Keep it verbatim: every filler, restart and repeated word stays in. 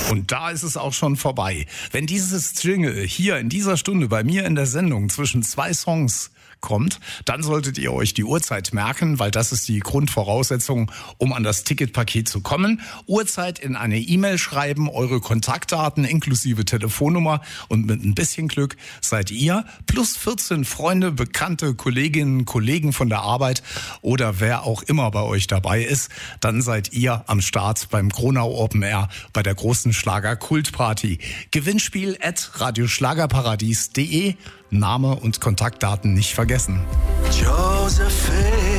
Und da ist es auch schon vorbei. Wenn dieses Jingle hier in dieser Stunde bei mir in der Sendung zwischen zwei Songs kommt, dann solltet ihr euch die Uhrzeit merken, weil das ist die Grundvoraussetzung, um an das Ticketpaket zu kommen. Uhrzeit in eine E-Mail schreiben, eure Kontaktdaten inklusive Telefonnummer und mit ein bisschen Glück seid ihr plus vierzehn Freunde, Bekannte, Kolleginnen, Kollegen von der Arbeit oder wer auch immer bei euch dabei ist, dann seid ihr am Start beim Gronau Open Air bei der großen Schlager-Kultparty. Gewinnspiel at radioschlagerparadies punkt de. Name und Kontaktdaten nicht vergessen. Josephine.